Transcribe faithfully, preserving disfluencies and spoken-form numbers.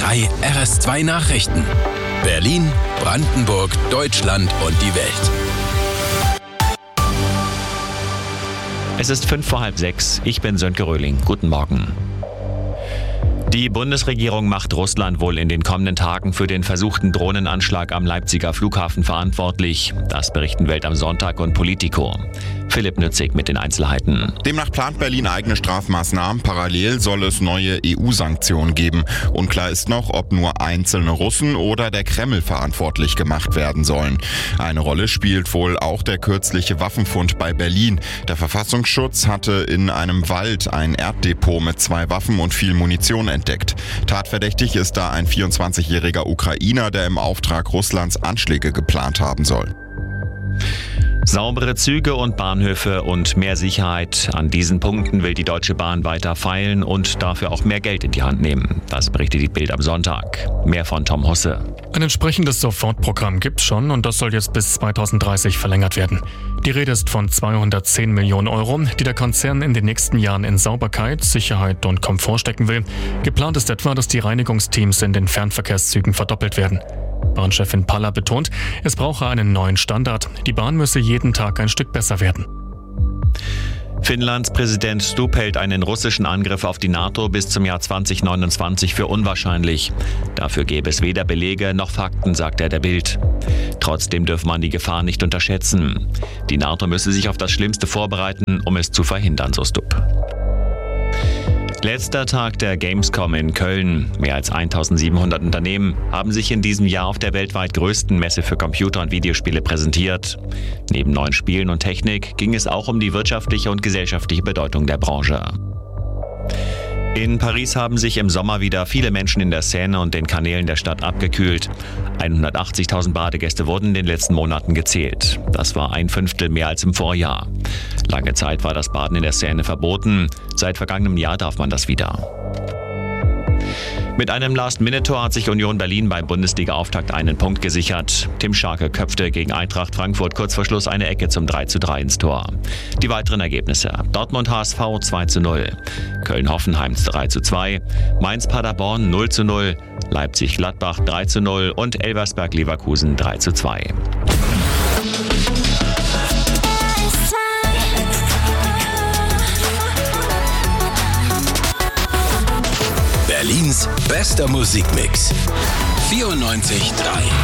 drei R S zwei Nachrichten. Berlin, Brandenburg, Deutschland und die Welt. Es ist fünf vor halb sechs. Ich bin Sönke Röhling. Guten Morgen. Die Bundesregierung macht Russland wohl in den kommenden Tagen für den versuchten Drohnenanschlag am Leipziger Flughafen verantwortlich. Das berichten Welt am Sonntag und Politico. Philipp Nützig mit den Einzelheiten. Demnach plant Berlin eigene Strafmaßnahmen. Parallel soll es neue E U-Sanktionen geben. Unklar ist noch, ob nur einzelne Russen oder der Kreml verantwortlich gemacht werden sollen. Eine Rolle spielt wohl auch der kürzliche Waffenfund bei Berlin. Der Verfassungsschutz hatte in einem Wald ein Erddepot mit zwei Waffen und viel Munition entdeckt. Tatverdächtig ist da ein vierundzwanzigjähriger Ukrainer, der im Auftrag Russlands Anschläge geplant haben soll. Saubere Züge und Bahnhöfe und mehr Sicherheit. An diesen Punkten will die Deutsche Bahn weiter feilen und dafür auch mehr Geld in die Hand nehmen. Das berichtet die Bild am Sonntag. Mehr von Tom Husse. Ein entsprechendes Sofortprogramm gibt's schon und das soll jetzt bis zweitausenddreißig verlängert werden. Die Rede ist von zweihundertzehn Millionen Euro, die der Konzern in den nächsten Jahren in Sauberkeit, Sicherheit und Komfort stecken will. Geplant ist etwa, dass die Reinigungsteams in den Fernverkehrszügen verdoppelt werden. Bahnchefin Paller betont, es brauche einen neuen Standard. Die Bahn müsse jeden Tag ein Stück besser werden. Finnlands Präsident Stubb hält einen russischen Angriff auf die NATO bis zum Jahr zweitausendneunundzwanzig für unwahrscheinlich. Dafür gäbe es weder Belege noch Fakten, sagt er der Bild. Trotzdem dürfe man die Gefahr nicht unterschätzen. Die NATO müsse sich auf das Schlimmste vorbereiten, um es zu verhindern, so Stubb. Letzter Tag der Gamescom in Köln. Mehr als eintausendsiebenhundert Unternehmen haben sich in diesem Jahr auf der weltweit größten Messe für Computer- und Videospiele präsentiert. Neben neuen Spielen und Technik ging es auch um die wirtschaftliche und gesellschaftliche Bedeutung der Branche. In Paris haben sich im Sommer wieder viele Menschen in der Seine und den Kanälen der Stadt abgekühlt. hundertachtzigtausend Badegäste wurden in den letzten Monaten gezählt. Das war ein Fünftel mehr als im Vorjahr. Lange Zeit war das Baden in der Seine verboten. Seit vergangenem Jahr darf man das wieder. Mit einem Last-Minute-Tor hat sich Union Berlin beim Bundesliga-Auftakt einen Punkt gesichert. Tim Scharke köpfte gegen Eintracht Frankfurt kurz vor Schluss eine Ecke zum drei zu drei ins Tor. Die weiteren Ergebnisse: Dortmund H S V zwei zu null, Köln-Hoffenheim drei zu zwei, Mainz-Paderborn null zu null, Leipzig-Gladbach drei zu null und Elversberg-Leverkusen drei zu zwei. Berlins bester Musikmix. vierundneunzig Komma drei